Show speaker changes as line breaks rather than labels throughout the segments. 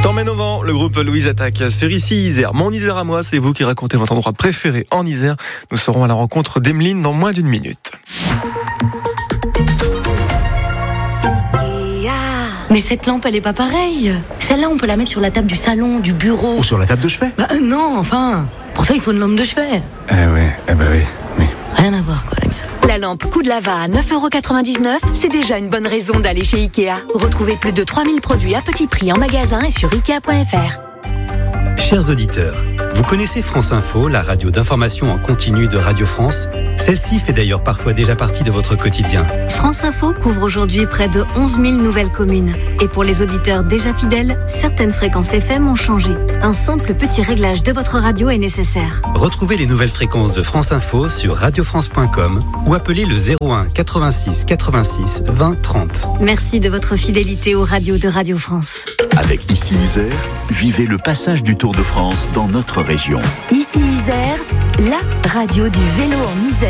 T'emmène au vent, le groupe Louise Attaque sur ici Isère. Mon Isère à moi, c'est vous qui racontez votre endroit préféré en Isère. Nous serons à la rencontre d'Emeline dans moins d'une minute.
Mais cette lampe, elle est pas pareille. Celle-là, on peut la mettre sur la table du salon, du bureau.
Ou sur la table de chevet.
Non, enfin. Pour ça, il faut une lampe de chevet.
Oui.
Rien à voir, quoi, les gars.
La lampe Coup de Lava à 9,99€, c'est déjà une bonne raison d'aller chez Ikea. Retrouvez plus de 3000 produits à petit prix en magasin et sur Ikea.fr.
Chers auditeurs, vous connaissez France Info, la radio d'information en continu de Radio France ? Celle-ci fait d'ailleurs parfois déjà partie de votre quotidien.
France Info couvre aujourd'hui près de 11 000 nouvelles communes. Et pour les auditeurs déjà fidèles, certaines fréquences FM ont changé. Un simple petit réglage de votre radio est nécessaire.
Retrouvez les nouvelles fréquences de France Info sur radiofrance.com ou appelez le 01 86 86 20 30.
Merci de votre fidélité aux radios de Radio France.
Avec Ici Isère, vivez le passage du Tour de France dans notre région.
Ici Isère, la radio du vélo en Isère.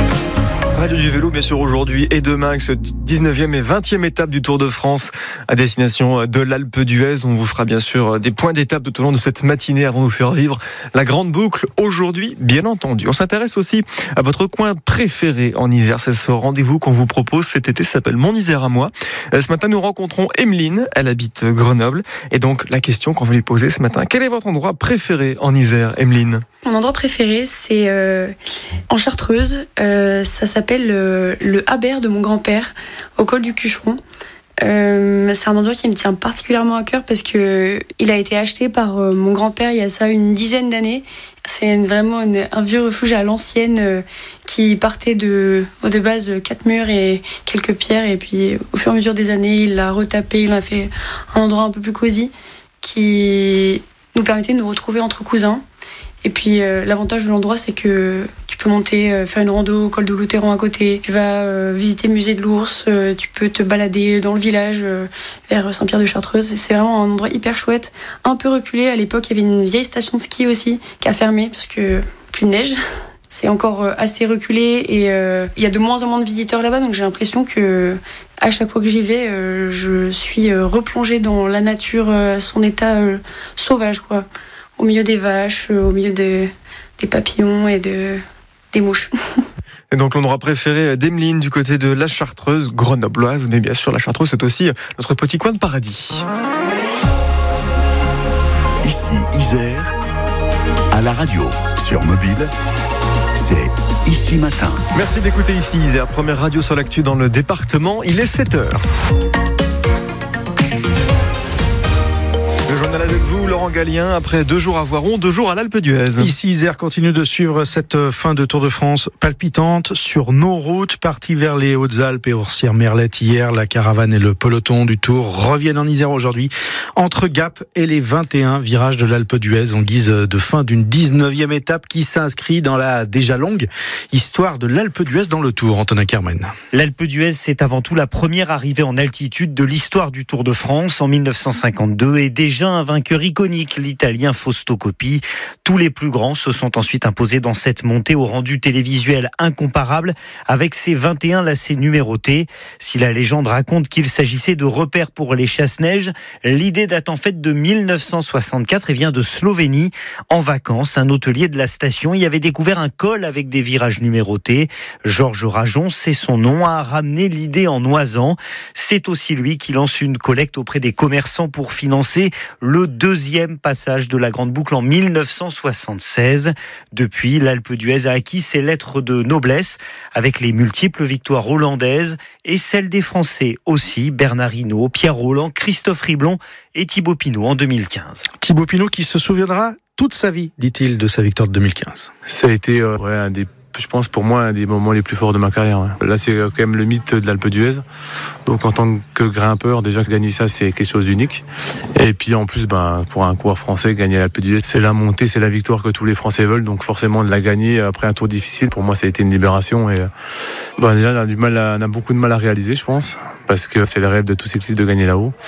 Radio du vélo, bien sûr, aujourd'hui et demain, avec ce 19e et 20e étape du Tour de France à destination de l'Alpe d'Huez. On vous fera bien sûr des points d'étape tout au long de cette matinée avant de vous faire vivre la grande boucle aujourd'hui, bien entendu. On s'intéresse aussi à votre coin préféré en Isère. C'est ce rendez-vous qu'on vous propose cet été, ça s'appelle Mon Isère à moi. Ce matin, nous rencontrons Emeline, elle habite Grenoble. Et donc, la question qu'on va lui poser ce matin, quel est votre endroit préféré en Isère, Emeline ?
Mon endroit préféré, c'est en Chartreuse. Ça s'appelle le Habert de mon grand-père, au col du Cucheron. C'est un endroit qui me tient particulièrement à cœur parce que il a été acheté par mon grand-père il y a ça une dizaine d'années. C'est vraiment un vieux refuge à l'ancienne qui partait de base 4 murs et quelques pierres. Et puis, au fur et à mesure des années, il l'a retapé, il a fait un endroit un peu plus cosy qui nous permettait de nous retrouver entre cousins. Et puis l'avantage de l'endroit, c'est que tu peux monter, faire une rando au col de Loutéron à côté. Tu vas visiter le musée de l'ours, tu peux te balader dans le village vers Saint-Pierre-de-Chartreuse. C'est vraiment un endroit hyper chouette, un peu reculé. À l'époque, il y avait une vieille station de ski aussi qui a fermé parce que plus de neige. C'est encore assez reculé et il y a de moins en moins de visiteurs là-bas. Donc j'ai l'impression que à chaque fois que j'y vais, je suis replongée dans la nature, son état sauvage, quoi. Au milieu des vaches, au milieu des papillons et des mouches.
Et donc l'endroit préféré d'Emeline du côté de la Chartreuse grenobloise, mais bien sûr la Chartreuse c'est aussi notre petit coin de paradis.
Ici Isère, à la radio, sur mobile, c'est Ici Matin.
Merci d'écouter Ici Isère, première radio sur l'actu dans le département, il est 7h. Le journal avec vous, Laurent Gallien, après 2 jours à Voiron, 2 jours à l'Alpe d'Huez.
Ici, Isère continue de suivre cette fin de Tour de France palpitante sur nos routes, partie vers les Hautes-Alpes et Oursières-Merlette hier. La caravane et le peloton du Tour reviennent en Isère aujourd'hui, entre Gap et les 21 virages de l'Alpe d'Huez, en guise de fin d'une 19e étape qui s'inscrit dans la déjà longue histoire de l'Alpe d'Huez dans le Tour. Antonin Kermen.
L'Alpe d'Huez, c'est avant tout la première arrivée en altitude de l'histoire du Tour de France en 1952 et déjà un vainqueur iconique, l'Italien Fausto Coppi. Tous les plus grands se sont ensuite imposés dans cette montée au rendu télévisuel incomparable avec ses 21 lacets numérotés. Si la légende raconte qu'il s'agissait de repères pour les chasse-neige, l'idée date en fait de 1964 et vient de Slovénie. En vacances, un hôtelier de la station y avait découvert un col avec des virages numérotés. Georges Rajon, c'est son nom, a ramené l'idée en Oisans. C'est aussi lui qui lance une collecte auprès des commerçants pour financer le 2e passage de la Grande Boucle en 1976. Depuis, l'Alpe d'Huez a acquis ses lettres de noblesse avec les multiples victoires hollandaises et celles des Français aussi, Bernard Hinault, Pierre Rolland, Christophe Riblon et Thibaut Pinot en 2015.
Thibaut Pinot qui se souviendra toute sa vie, dit-il, de sa victoire de 2015.
Ça a été un des, je pense pour moi, un des moments les plus forts de ma carrière. Ouais. Là, c'est quand même le mythe de l'Alpe d'Huez. Donc en tant que grimpeur, déjà gagner ça, c'est quelque chose d'unique. Et puis en plus, pour un coureur français, gagner l'Alpe d'Huez, c'est la montée, c'est la victoire que tous les Français veulent. Donc forcément de la gagner après un tour difficile, pour moi, ça a été une libération. Et déjà, on a beaucoup de mal à réaliser, je pense, parce que c'est le rêve de tous cyclistes de gagner là-haut.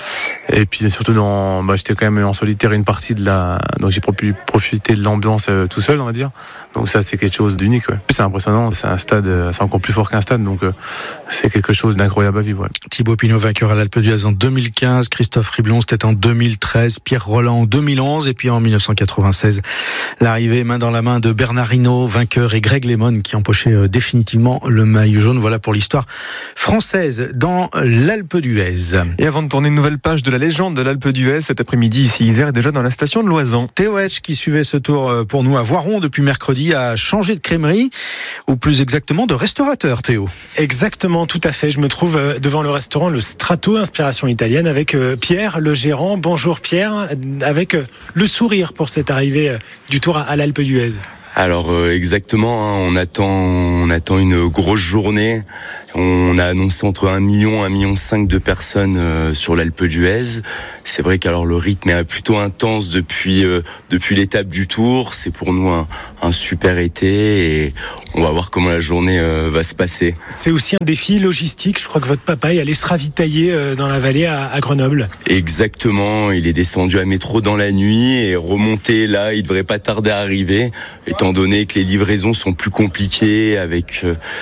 Et puis surtout j'étais quand même en solitaire une partie donc j'ai pu profiter de l'ambiance tout seul, on va dire. Donc ça, c'est quelque chose d'unique. Ouais. C'est impressionnant. C'est un stade, c'est encore plus fort qu'un stade. Donc c'est quelque chose d'incroyable à vivre. Ouais.
Thibaut Pinot, vainqueur à l'Alpe d'Huez en 2015. Christophe Riblon, c'était en 2013. Pierre Rolland en 2011. Et puis en 1996, l'arrivée main dans la main de Bernard Hinault, vainqueur, et Greg LeMond qui empochait définitivement le maillot jaune. Voilà pour l'histoire française dans l'Alpe d'Huez.
Et avant de tourner une nouvelle page de la légende de l'Alpe d'Huez, cet après-midi, ici Isère est déjà dans la station de Loisan.
Théo Etch, qui suivait ce tour pour nous à Voiron depuis mercredi, a changé de crèmerie, ou plus exactement de restaurateur, Théo.
Exactement, tout à fait. Je me trouve devant le restaurant Le Strato, inspiration italienne, avec Pierre, le gérant. Bonjour Pierre, avec le sourire pour cette arrivée du tour à l'Alpe d'Huez.
Alors exactement, on attend une grosse journée. On a annoncé entre 1 million et 1,5 million de personnes sur l'Alpe d'Huez. C'est vrai qu'alors le rythme est plutôt intense depuis l'étape du Tour. C'est pour nous un super été et on va voir comment la journée va se passer.
C'est aussi un défi logistique. Je crois que votre papa est allé se ravitailler dans la vallée à Grenoble.
Exactement, il est descendu à métro dans la nuit et remonté là, il devrait pas tarder à arriver, étant donné que les livraisons sont plus compliquées avec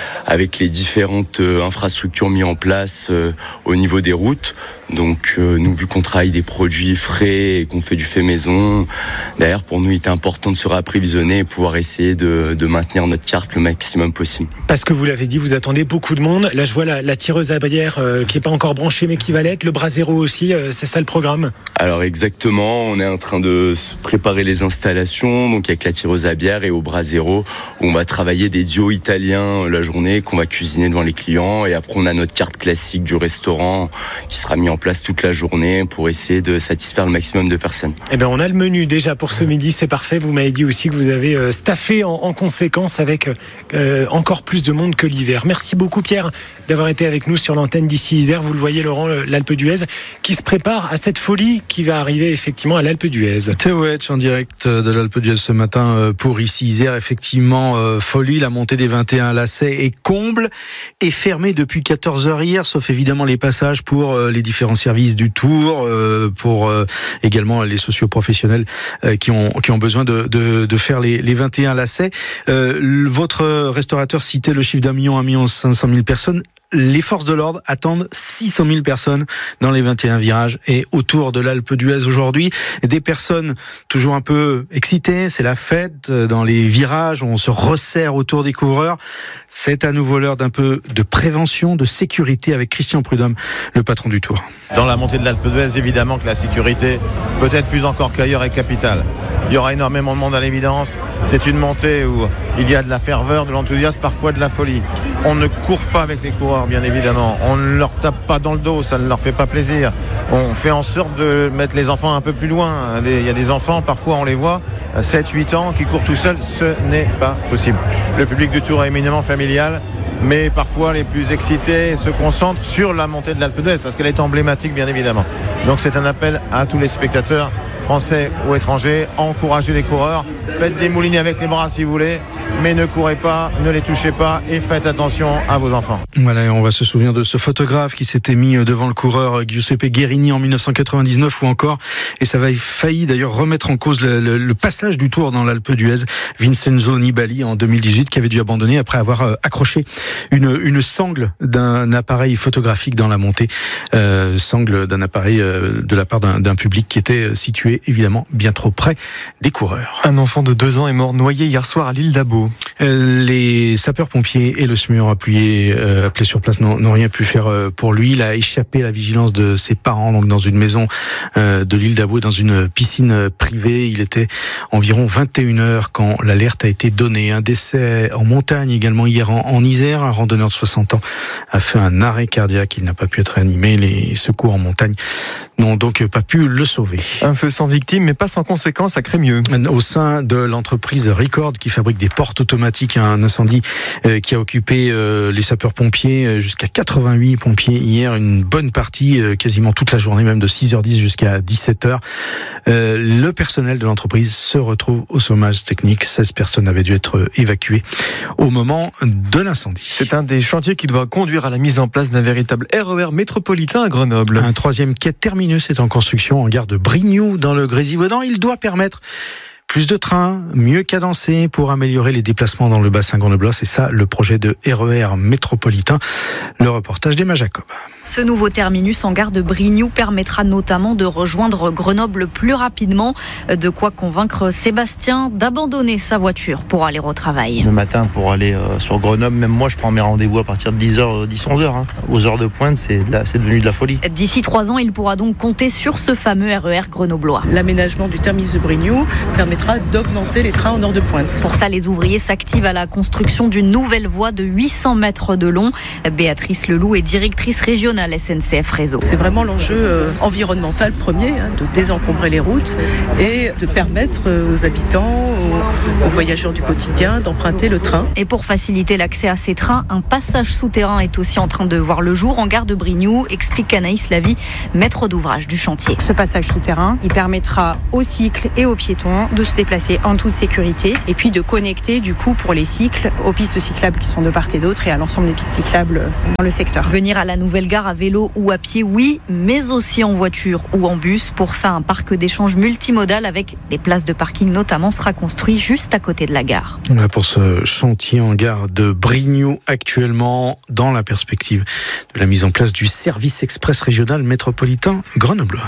les différentes infrastructures mises en place au niveau des routes. Donc nous, vu qu'on travaille des produits frais et qu'on fait du fait maison, d'ailleurs pour nous il était important de se réapprovisionner et pouvoir essayer de maintenir notre carte le maximum possible.
Parce que vous l'avez dit, vous attendez beaucoup de monde. Là je vois la tireuse à bière qui n'est pas encore branchée mais qui va l'être, le brasero aussi, c'est ça le programme?
Alors exactement, on est en train de se préparer les installations, donc avec la tireuse à bière et au brasero, où on va travailler des duos italiens la journée qu'on va cuisiner devant les clients, et après on a notre carte classique du restaurant qui sera mis en place toute la journée pour essayer de satisfaire le maximum de personnes.
Eh bien, on a le menu déjà pour ce midi, c'est parfait. Vous m'avez dit aussi que vous avez staffé en conséquence avec encore plus de monde que l'hiver. Merci beaucoup Pierre d'avoir été avec nous sur l'antenne d'ici Isère. Vous le voyez Laurent, l'Alpe d'Huez qui se prépare à cette folie qui va arriver effectivement à l'Alpe d'Huez.
Théo Etch en direct de l'Alpe d'Huez ce matin pour ici Isère. Effectivement, folie, la montée des 21 lacets est comble et fermée depuis 14h hier, sauf évidemment les passages pour les différents services du Tour, pour également les socioprofessionnels qui ont besoin de faire les 21 lacets. Votre restaurateur citait le chiffre d'1 million, 1,5 million personnes. Les forces de l'ordre attendent 600 000 personnes dans les 21 virages et autour de l'Alpe d'Huez aujourd'hui. Des personnes toujours un peu excitées, c'est la fête. Dans les virages, on se resserre autour des coureurs. C'est à nouveau l'heure d'un peu de prévention, de sécurité avec Christian Prudhomme, le patron du Tour.
Dans la montée de l'Alpe d'Huez, évidemment que la sécurité, peut-être plus encore qu'ailleurs, est capitale. Il y aura énormément de monde à l'évidence. C'est une montée où il y a de la ferveur, de l'enthousiasme, parfois de la folie. On ne court pas avec les coureurs, bien évidemment. On ne leur tape pas dans le dos, ça ne leur fait pas plaisir. On fait en sorte de mettre les enfants un peu plus loin. Il y a des enfants, parfois on les voit, 7-8 ans, qui courent tout seuls. Ce n'est pas possible. Le public du Tour est éminemment familial, mais parfois les plus excités se concentrent sur la montée de l'Alpe d'Huez parce qu'elle est emblématique, bien évidemment. Donc c'est un appel à tous les spectateurs, français ou étrangers, encouragez les coureurs, faites des moulinets avec les bras si vous voulez, mais ne courez pas, ne les touchez pas et faites attention à vos enfants.
Voilà, on va se souvenir de ce photographe qui s'était mis devant le coureur Giuseppe Guerini en 1999 ou encore, et ça va failli d'ailleurs remettre en cause le passage du Tour dans l'Alpe d'Huez, Vincenzo Nibali en 2018 qui avait dû abandonner après avoir accroché une sangle d'un appareil photographique dans la montée, sangle d'un appareil de la part d'un public qui était situé évidemment bien trop près des coureurs.
Un enfant de 2 ans est mort noyé hier soir à l'île d'Abo.
Les sapeurs-pompiers et le SMUR appelés sur place n'ont rien pu faire pour lui. Il a échappé à la vigilance de ses parents, donc dans une maison de l'île d'Abo, dans une piscine privée. Il était environ 21h quand l'alerte a été donnée. Un décès en montagne également hier en Isère. Un randonneur de 60 ans a fait un arrêt cardiaque. Il n'a pas pu être réanimé. Les secours en montagne n'ont donc pas pu le sauver.
Un feu sans victime, mais pas sans conséquences à Crémieux.
Au sein de l'entreprise Record, qui fabrique des portes automatiques, un incendie qui a occupé les sapeurs-pompiers, jusqu'à 88 pompiers hier, une bonne partie, quasiment toute la journée, même de 6h10 jusqu'à 17h. Le personnel de l'entreprise se retrouve au chômage technique. 16 personnes avaient dû être évacuées au moment de l'incendie.
C'est un des chantiers qui doit conduire à la mise en place d'un véritable RER métropolitain à Grenoble.
Un troisième quai terminal terminus est en construction en gare de Brignoux dans le Grésivaudan. Il doit permettre plus de trains, mieux cadencés pour améliorer les déplacements dans le bassin grenoblois. C'est ça le projet de RER métropolitain. Le reportage d'Emma Jacob.
Ce nouveau terminus en gare de Brignoux permettra notamment de rejoindre Grenoble plus rapidement. De quoi convaincre Sébastien d'abandonner sa voiture pour aller au travail.
Le matin, pour aller sur Grenoble, même moi, je prends mes rendez-vous à partir de 10h, 11h. Aux heures de pointe, c'est devenu de la folie.
D'ici 3 ans, il pourra donc compter sur ce fameux RER grenoblois.
L'aménagement du terminus de Brignoux permettra d'augmenter les trains en heure de pointe.
Pour ça, les ouvriers s'activent à la construction d'une nouvelle voie de 800 mètres de long. Béatrice Leloup est directrice régionale SNCF Réseau.
C'est vraiment l'enjeu environnemental premier, de désencombrer les routes et de permettre aux habitants, aux voyageurs du quotidien d'emprunter le train.
Et pour faciliter l'accès à ces trains, un passage souterrain est aussi en train de voir le jour en gare de Brignoux, explique Anaïs Lavie, maître d'ouvrage du chantier.
Ce passage souterrain, il permettra aux cycles et aux piétons de se déplacer en toute sécurité et puis de connecter du coup pour les cycles aux pistes cyclables qui sont de part et d'autre et à l'ensemble des pistes cyclables dans le secteur.
Venir à la nouvelle gare à vélo ou à pied, oui, mais aussi en voiture ou en bus. Pour ça, un parc d'échange multimodal avec des places de parking notamment sera construit juste à côté de la gare.
Voilà pour ce chantier en gare de Brignoux actuellement dans la perspective de la mise en place du service express régional métropolitain grenoblois.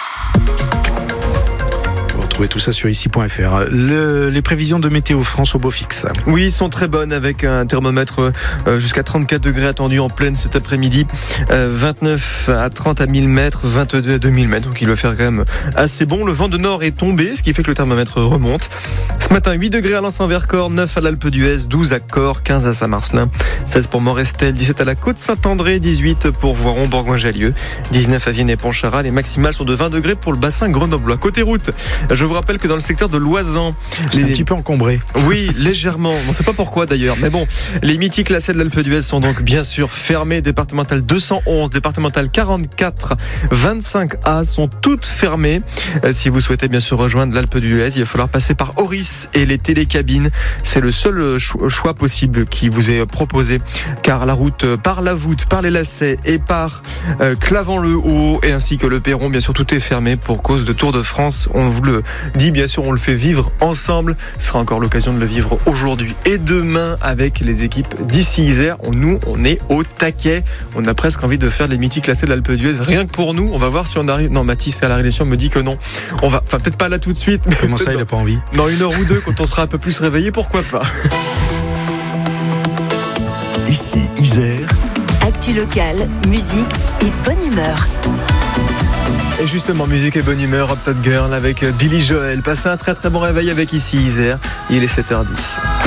Retrouvez tout ça sur ici.fr. Les prévisions de Météo France au beau fixe.
Oui, sont très bonnes avec un thermomètre jusqu'à 34 degrés attendu en pleine cet après-midi. 29 à 30 à 1000 mètres, 22 à 2000 mètres. Donc il va faire quand même assez bon. Le vent de nord est tombé, ce qui fait que le thermomètre remonte. Ce matin, 8 degrés à Lens-en-Vercors, 9 à l'Alpe d'Huez, 12 à Corps, 15 à Saint-Marcelin, 16 pour Morestel, 17 à la Côte-Saint-André, 18 pour Voiron, Bourgoin-Jallieu, 19 à Vienne et Pontcharrat. Les maximales sont de 20 degrés pour le bassin grenoblois. Côté route, je vous rappelle que dans le secteur de Loisan,
c'est un petit peu encombré.
Oui, légèrement. On ne sait pas pourquoi d'ailleurs. Mais bon, les mythiques lacets de l'Alpe d'Huez sont donc bien sûr fermés. Départementale 211, départementale 44, 25A sont toutes fermées. Si vous souhaitez bien sûr rejoindre l'Alpe d'Huez, il va falloir passer par Oris et les télécabines. C'est le seul choix possible qui vous est proposé. Car la route par la voûte, par les lacets et par Clavant-le-Haut et ainsi que le perron, bien sûr, tout est fermé pour cause de Tour de France. On vous le dit, bien sûr, on le fait vivre ensemble. Ce sera encore l'occasion de le vivre aujourd'hui et demain avec les équipes d'ici Isère. Nous, on est au taquet. On a presque envie de faire les mythiques classés de l'Alpe d'Huez. Rien que pour nous, on va voir si on arrive. Non, Mathis à la réalisation me dit que non. On va, enfin peut-être pas là tout de suite. Mais
comment ça, il n'a pas envie?
Dans 1 heure ou 2, quand on sera un peu plus réveillé, pourquoi pas.
Ici Isère.
Actu locale, musique et bonne humeur.
Et justement, musique et bonne humeur, Hot Tot Girl avec Billy Joel. Passez un très très bon réveil avec ici Isère. Il est 7h10.